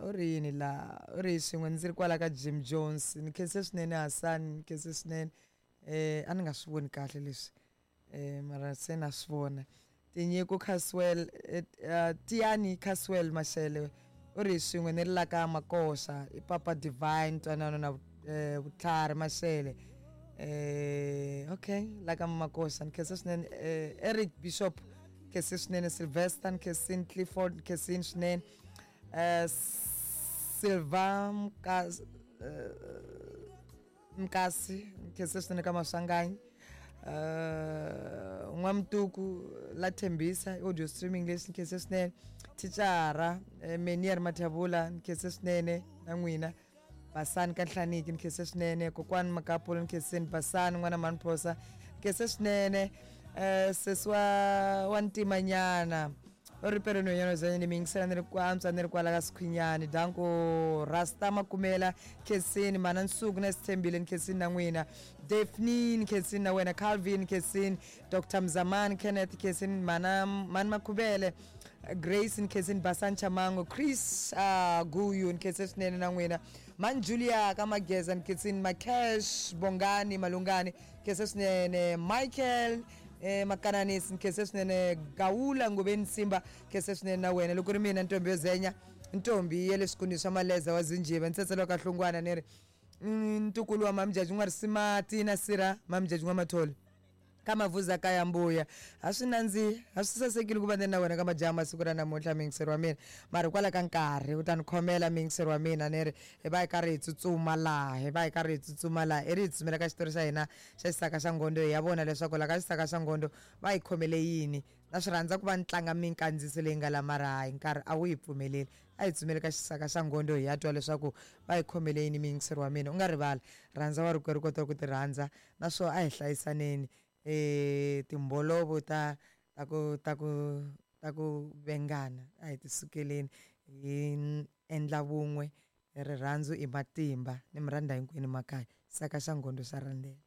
u ri yini la u ri swin'we ndzi ri kwala ka Jim Jones ni khense swinene Hassan ni khense swinene a ni nga swi voni kahle leswi mara se na swi vona Tinyiko Caswell Tiani Caswell Mashele u ri swin'we ni ri la ka Makosa i Papa Divine twanano na vutlhari Mashele okay la ka Makosa ni khense swinene Eric Bishop khense swinene Sylvester ni khense Clifford khense swinene Silva Mkasi khense swinene ka Maswanganyi N'wamtuku la Thembisa audio streaming leswi khense swinene Tichara Menier Mathabula khense swinene na n'wina Basani ka Nhlaniki khense swinene kokwani Makapolo khense Basani n'wana Manphosa khense swinene seswa wa Ntimanyana uri pero no yano zani mingisela ni kwa amsa ni kwala ka Sikhwinyani danko Rasta Makumela khensini mana Nsuku na Sithembile khensini na n'wina Daphne khensini na wena Calvin khensini Dr Mzamani Kenneth khensini mana Makhubele Grace khensini Basancha Mango Chris Guyu khensini swinene na n'wina Man Julia Kamageza khensini Makesh Bongani Malungani khensini swinene Michael Makananisi nkese swinene Gaula Ngubeni Simba kese swinene na wena loko ri mina Ntombi Yozenya Ntombi yele Sikundiswa Maleza wa Zinjiva ntsetselo ka Hlungwana ni ri ntukulu wa Mamjaji n'wari Simati na Sira Mamjaji N'wamatholi kama vuza kaya mbuya aswinanzi aswisasekile ku va na wena ka majama siku ra namuntlha mingiseri wa mina mara kwala ka nkarhi u ta ni khomela mingiseri wa mina ni ri hi va hi karhi hi tsutsuma laha i ri hi tsumela ka xitori xa hina xa xisaka xa Ngondo hi ya vona leswaku la ka xisaka xa Ngondo va hi khomele yini na swi rhandza ku va ni tlanga minkandziso leyi nga la mara hi nkarhi a wu hi pfumeleli a hi tsumele ka xisaka xa Ngondo hi ya twa leswaku va hi khomele yini mingiseri wa mina u nga rivala rhandza wa rikwerhu kota ku ti rhandza naswo a hi hlayisaneni timbolovo ta ku vengana a hi tisukeleni hi endla vun'we rirhandzu i matimba ni mi rhandza hinkwenu makaya saka xa Ngondo xa randela